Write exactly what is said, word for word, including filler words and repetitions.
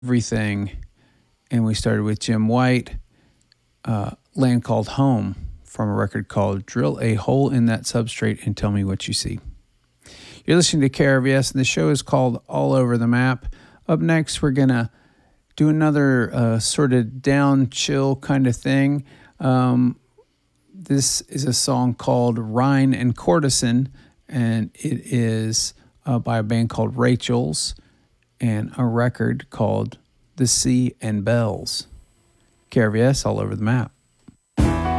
everything, and we started with Jim White, uh, Land Called Home, from a record called Drill a Hole in That Substrate and Tell Me What You See. You're listening to K R V S, and the show is called All Over the Map. Up next, we're going to do another uh, sort of down, chill kind of thing. Um, this is a song called Rhine and Courtesan, and it is uh, by a band called Rachel's, and a record called The Sea and Bells. K R V S, All Over the Map.